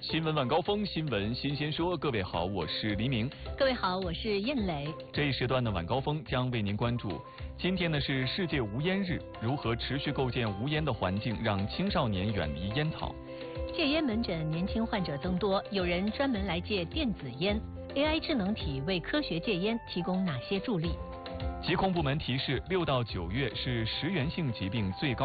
新闻晚高峰，新闻新鲜说。各位好，我是黎明。 各位好，我是燕磊。 这一时段的晚高峰将为您关注，今天呢是世界无烟日，如何持续构建无烟的环境，让青少年远离烟草。 戒烟门诊年轻患者增多，有人专门来戒电子烟。AI 智能体为科学戒烟提供哪些助力？ 疾控部门提示，6到9月是食源性疾病最高